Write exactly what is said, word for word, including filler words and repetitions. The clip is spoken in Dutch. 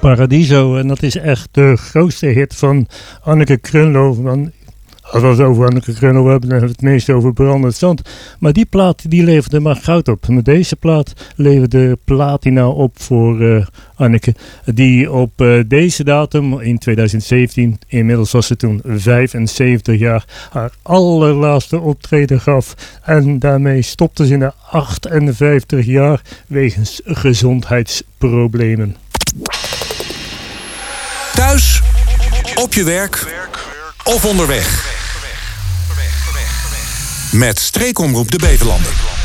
Paradiso. En dat is echt de grootste hit van Anneke Grunlo. Van, als we het over Anneke Grunlo hebben, dan hebben we het meest over Brandend Zand. Maar die plaat die leverde maar goud op. Met deze plaat leverde platina op voor uh, Anneke. Die op uh, deze datum in twintig zeventien, inmiddels was ze toen vijfenzeventig jaar, haar allerlaatste optreden gaf. En daarmee stopte ze na achtenvijftig jaar wegens gezondheidsproblemen. Thuis, op je werk of onderweg. Met Streekomroep de Beverlanden.